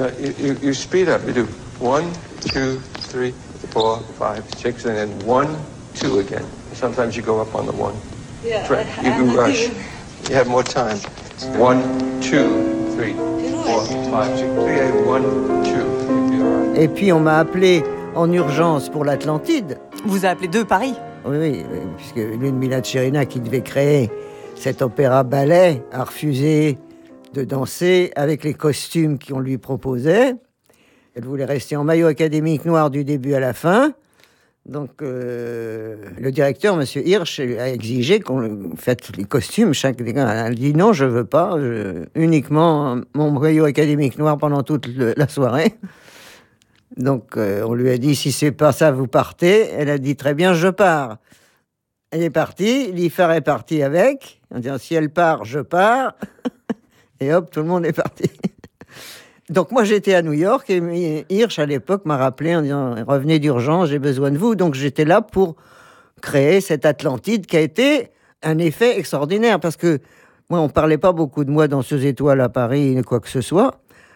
No, you speed up. You do 1, 2, 3, 4, 5, 6, and then 1, 2 again. Sometimes you go up on the 1. Yeah, you rush. You have more time. 1, 2, 3, 4, 5, 6. 1, 2. Et puis on m'a appelé en urgence pour l'Atlantide. Vous a appelé de Paris? Oui, puisque Ludmilla Tcherina, qui devait créer cet opéra-ballet, a refusé de danser avec les costumes qu'on lui proposait. Elle voulait rester en maillot académique noir du début à la fin. Donc le directeur, M. Hirsch, a exigé qu'on fasse les costumes. Elle a dit non, je veux pas. Uniquement mon maillot académique noir pendant toute la soirée. Donc on lui a dit, si c'est pas ça, vous partez. Elle a dit, très bien, je pars. Elle est partie, l'IFAR est parti avec, en disant, si elle part, je pars. Et hop, tout le monde est parti. Donc moi, j'étais à New York et Hirsch, à l'époque, m'a rappelé en disant, revenez d'urgence, j'ai besoin de vous. Donc j'étais là pour créer cette Atlantide qui a été un effet extraordinaire. Parce que moi, on parlait pas beaucoup de moi dans Danseuse étoile à Paris, quoi que ce soit.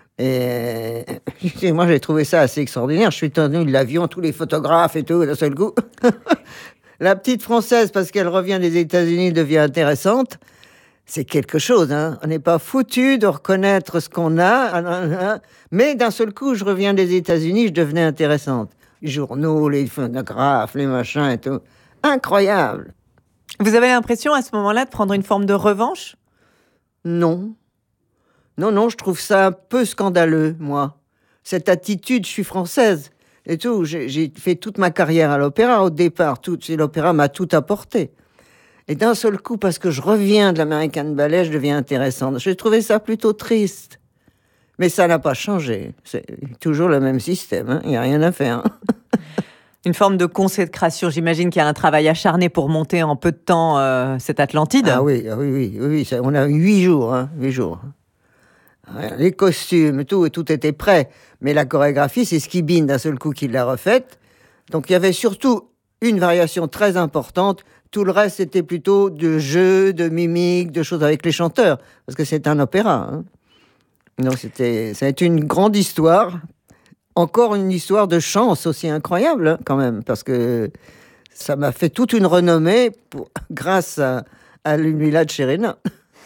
Et moi, j'ai trouvé ça assez extraordinaire. Je suis tenu de l'avion, tous les photographes et tout, d'un seul coup. La petite Française, parce qu'elle revient des États-Unis, devient intéressante. C'est quelque chose, hein. On n'est pas foutu de reconnaître ce qu'on a. Mais d'un seul coup, je reviens des États-Unis, je devenais intéressante. Les journaux, les photographes, les machins et tout. Incroyable. Vous avez l'impression, à ce moment-là, de prendre une forme de revanche? Non. Non, je trouve ça un peu scandaleux, moi. Cette attitude, je suis française et tout. J'ai fait toute ma carrière à l'opéra au départ. L'opéra m'a tout apporté. Et d'un seul coup, parce que je reviens de l'American Ballet, je deviens intéressante. J'ai trouvé ça plutôt triste. Mais ça n'a pas changé. C'est toujours le même système, hein. Il n'y a rien à faire. Une forme de consécration. J'imagine qu'il y a un travail acharné pour monter en peu de temps cette Atlantide. Ah oui. On a eu 8 jours, hein, 8 jours. Les costumes, tout était prêt. Mais la chorégraphie, c'est Skibine d'un seul coup qui l'a refaite. Donc il y avait surtout une variation très importante. Tout le reste, c'était plutôt de jeux, de mimiques, de choses avec les chanteurs. Parce que c'est un opéra. Hein. Donc ça a été une grande histoire. Encore une histoire de chance aussi incroyable, hein, quand même. Parce que ça m'a fait toute une renommée grâce à Ludmilla Tcherina.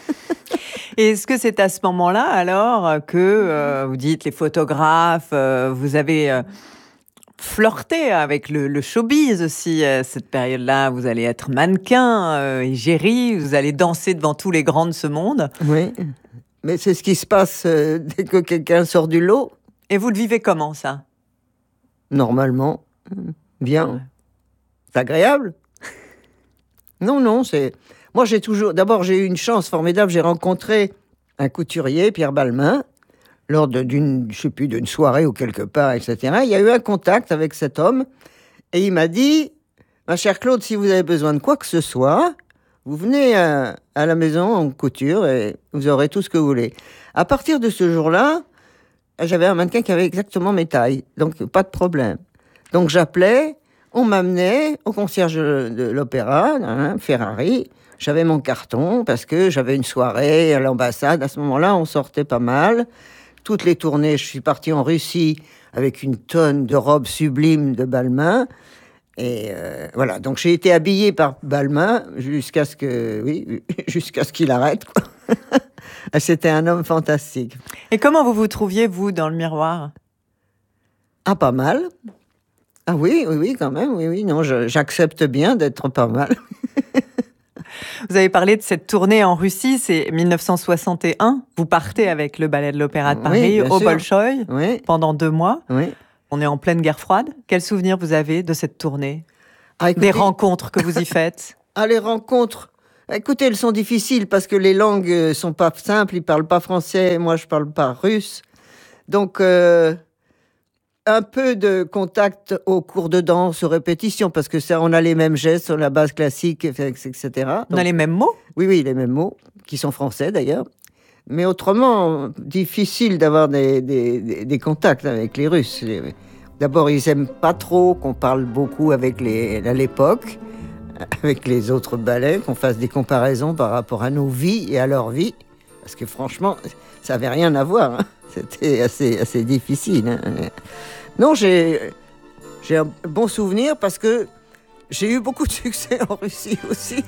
Et est-ce que c'est à ce moment-là, alors, que vous dites les photographes, vous avez flirté avec le showbiz aussi, cette période-là? Vous allez être mannequin, égérie, vous allez danser devant tous les grands de ce monde. Oui, mais c'est ce qui se passe dès que quelqu'un sort du lot. Et vous le vivez comment, ça? Normalement, bien. Ouais. C'est agréable. Non, c'est... Moi, D'abord, j'ai eu une chance formidable. J'ai rencontré un couturier, Pierre Balmain, lors d'une soirée ou quelque part, etc. Il y a eu un contact avec cet homme et il m'a dit, ma chère Claude, si vous avez besoin de quoi que ce soit, vous venez à la maison en couture et vous aurez tout ce que vous voulez. À partir de ce jour-là, j'avais un mannequin qui avait exactement mes tailles, donc pas de problème. Donc j'appelais, on m'amenait au concierge de l'opéra, Ferrari. J'avais mon carton parce que j'avais une soirée à l'ambassade. À ce moment-là, on sortait pas mal. Toutes les tournées, je suis partie en Russie avec une tonne de robes sublimes de Balmain. Et voilà, donc j'ai été habillée par Balmain jusqu'à ce qu'il arrête, quoi. C'était un homme fantastique. Et comment vous trouviez, vous, dans le miroir? Ah, pas mal. Ah oui, quand même, oui. Non, j'accepte bien d'être pas mal. Vous avez parlé de cette tournée en Russie, c'est 1961. Vous partez avec le Ballet de l'Opéra de Paris au Bolchoï pendant 2 mois. Oui. On est en pleine guerre froide. Quel souvenir vous avez de cette tournée? Des rencontres que vous y faites? Les rencontres, écoutez, elles sont difficiles parce que les langues sont pas simples. Ils parlent pas français, moi je parle pas russe. Donc, un peu de contact au cours de danse, aux répétitions, parce que ça, on a les mêmes gestes sur la base classique, etc. Donc, on a les mêmes mots? Oui, les mêmes mots, qui sont français d'ailleurs. Mais autrement, difficile d'avoir des contacts avec les Russes. D'abord, ils aiment pas trop qu'on parle beaucoup à l'époque, avec les autres ballets, qu'on fasse des comparaisons par rapport à nos vies et à leur vie. Parce que franchement, ça n'avait rien à voir. Hein. C'était assez difficile. Hein. Non, j'ai un bon souvenir parce que j'ai eu beaucoup de succès en Russie aussi.